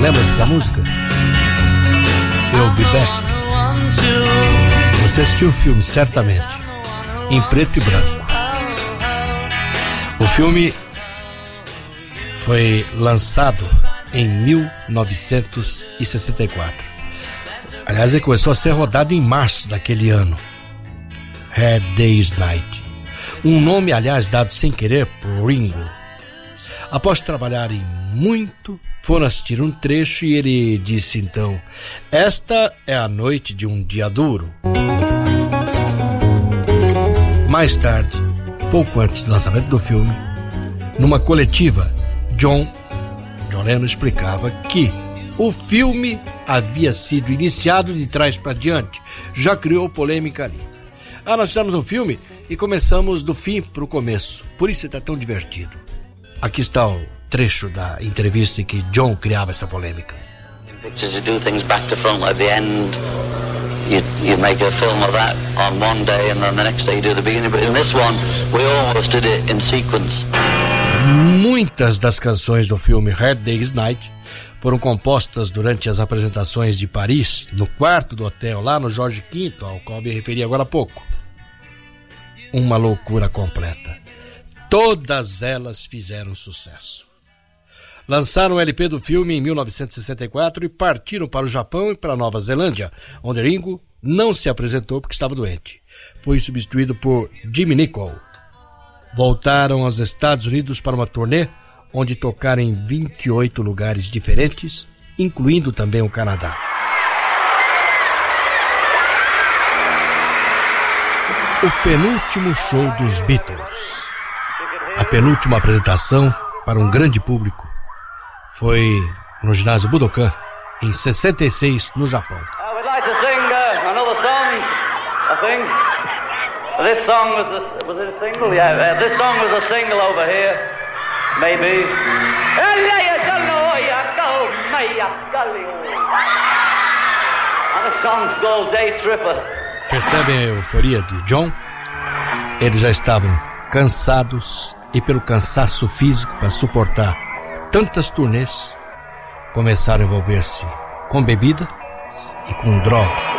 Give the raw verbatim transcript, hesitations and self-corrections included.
Lembra dessa música? Eu Be Back. Você assistiu o filme, certamente, em preto e branco. O filme foi lançado em mil novecentos e sessenta e quatro. Aliás, ele começou a ser rodado em março daquele ano. Hard Day's Night. Um nome, aliás, dado sem querer por Ringo. Após trabalharem muito, foram assistir um trecho e ele disse então: esta é a noite de um dia duro. Mais tarde, pouco antes do lançamento do filme, numa coletiva, John, John Lennon explicava que o filme havia sido iniciado de trás para diante, já criou polêmica ali. Ah, nós fizemos um filme e começamos do fim para o começo, por isso está tão divertido. Aqui está o trecho da entrevista em que John criava essa polêmica. Pictures, you do things back to front, like the end, you, you make a film of that on one day and then the next day you do the beginning, but in this one, we almost did it in sequence. Muitas das canções do filme Hard Day's Night foram compostas durante as apresentações de Paris, no quarto do hotel, lá no Jorge Quinto, ao qual me referi agora há pouco. Uma loucura completa. Todas elas fizeram sucesso. Lançaram o L P do filme em mil novecentos e sessenta e quatro e partiram para o Japão e para a Nova Zelândia, onde Ringo não se apresentou porque estava doente. Foi substituído por Jimmy Nicol. Voltaram aos Estados Unidos para uma turnê, onde tocaram em vinte e oito lugares diferentes, incluindo também o Canadá. O penúltimo show dos Beatles. A penúltima apresentação para um grande público foi no ginásio Budokan, em sessenta e seis, no Japão. Uh, we'd like to sing uh, another song, I think. This song was a, was it a single? Yeah, uh, this song was a single over here, maybe. And the song's called Day Tripper. Percebem a euforia de John? Eles já estavam cansados e pelo cansaço físico para suportar tantas turnês, começaram a envolver-se com bebida e com droga.